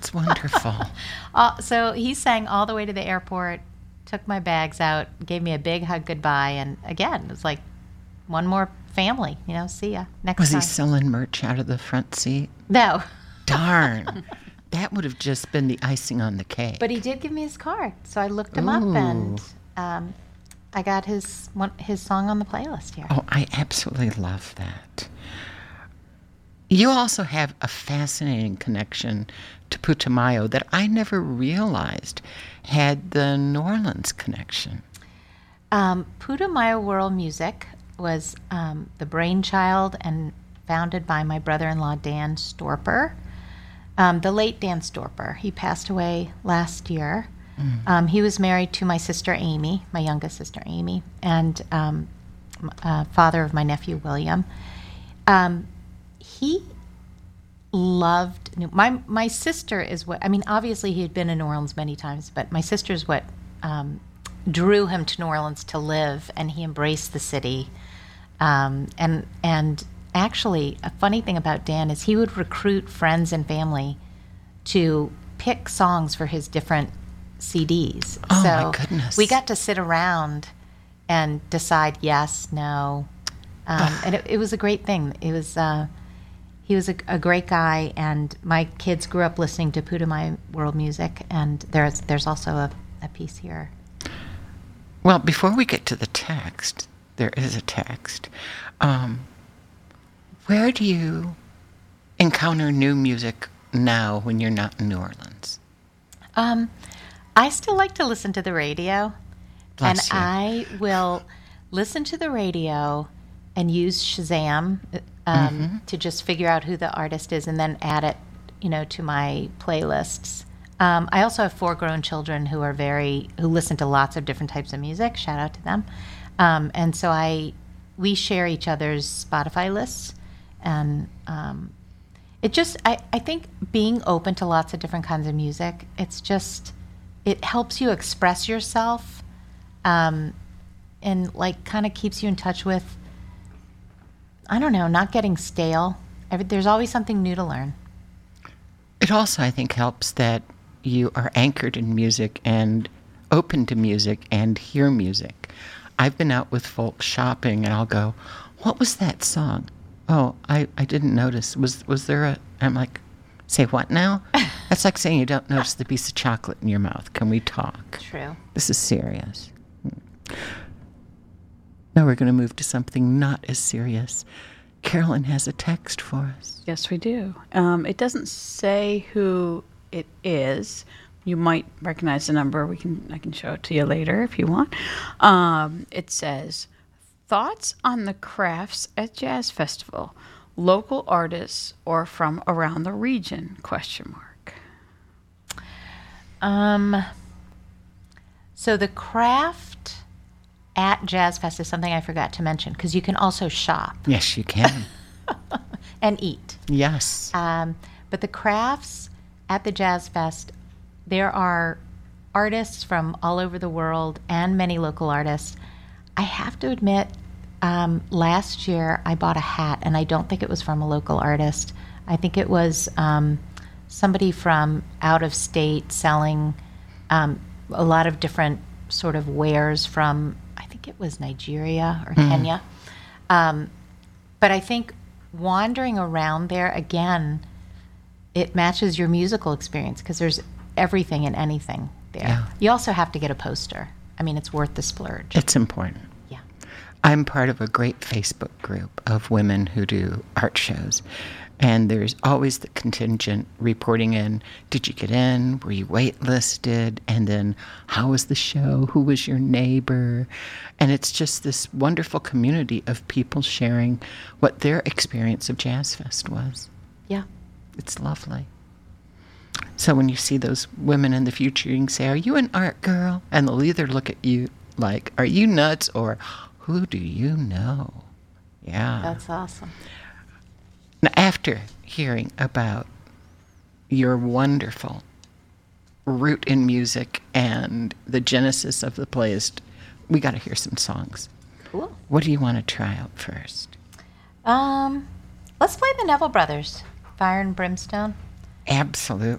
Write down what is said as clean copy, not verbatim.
That's wonderful. So he sang all the way to the airport, took my bags out, gave me a big hug goodbye, and again, it was like one more family, see ya next Was time. he selling merch out of the front seat? No. Darn. That would have just been the icing on the cake. But he did give me his card, so I looked him up, and I got his song on the playlist here. Oh, I absolutely love that. You also have a fascinating connection to Putumayo that I never realized had the New Orleans connection. Putumayo World Music was the brainchild and founded by my brother-in-law, Dan Storper. The late Dan Storper. He passed away last year. He was married to my sister Amy, my youngest sister Amy, and father of my nephew William. He loved my sister is what obviously he had been in New Orleans many times, but my sister is what drew him to New Orleans to live, and he embraced the city. And actually, a funny thing about Dan is he would recruit friends and family to pick songs for his different CDs. Oh, so my goodness. We got to sit around and decide yes, no. And it was a great thing. It was he was a great guy, and my kids grew up listening to Putumayo World Music, and there's also a piece here. Well, before we get to the text, there is a text. Where do you encounter new music now when you're not in New Orleans? I still like to listen to the radio. Bless you. I will listen to the radio and use Shazam to just figure out who the artist is and then add it, to my playlists. I also have 4 grown children who listen to lots of different types of music. Shout out to them. And so we share each other's Spotify lists, and I think being open to lots of different kinds of music, it helps you express yourself, and kind of keeps you in touch with, I don't know, not getting stale. There's always something new to learn. It also, I think, helps that you are anchored in music and open to music and hear music. I've been out with folks shopping, and I'll go, "What was that song? Oh, I didn't notice. Was there a..." I'm like, "Say what now?" That's like saying you don't notice the piece of chocolate in your mouth. Can we talk? True. This is serious. Now we're going to move to something not as serious. Carolyn has a text for us. Yes, we do. It doesn't say who it is. You might recognize the number. I can show it to you later if you want. It says, "Thoughts on the crafts at Jazz Festival, local artists or from around the region?" ? So the craft at Jazz Fest is something I forgot to mention, because you can also shop Yes, you can. and eat. Yes. But the crafts at the Jazz Fest, there are artists from all over the world and many local artists. I have to admit, last year I bought a hat, and I don't think it was from a local artist. I think it was somebody from out of state selling a lot of different sort of wares from, I think it was Nigeria or Kenya. But I think wandering around there, again, it matches your musical experience, because there's everything and anything there. Yeah. You also have to get a poster. It's worth the splurge. It's important. Yeah. I'm part of a great Facebook group of women who do art shows. And there's always the contingent reporting in, did you get in? Were you waitlisted? And then how was the show? Who was your neighbor? And it's just this wonderful community of people sharing what their experience of Jazz Fest was. Yeah. It's lovely. So when you see those women in the future, you can say, "Are you an art girl?" And they'll either look at you like, "Are you nuts?" or "Who do you know?" Yeah. That's awesome. Now, after hearing about your wonderful root in music and the genesis of the playlist, we got to hear some songs. Cool. What do you want to try out first? Let's play the Neville Brothers, Fire and Brimstone. Absolutely.